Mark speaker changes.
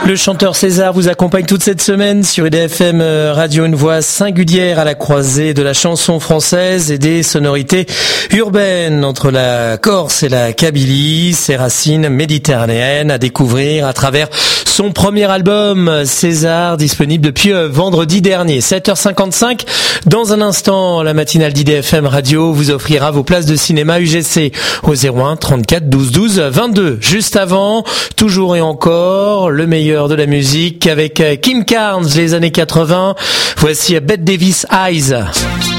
Speaker 1: Le chanteur César vous accompagne toute cette semaine sur IDFM Radio, une voix singulière à la croisée de la chanson française et des sonorités urbaines entre la Corse et la Kabylie, ses racines méditerranéennes à découvrir à travers son premier album César, disponible depuis vendredi dernier. 7h55, dans un instant, la matinale d'IDFM Radio vous offrira vos places de cinéma UGC au 01 34 12 12 22. Juste avant, toujours et encore, le meilleur de la musique avec Kim Carnes, les années 80. Voici Bette Davis Eyes.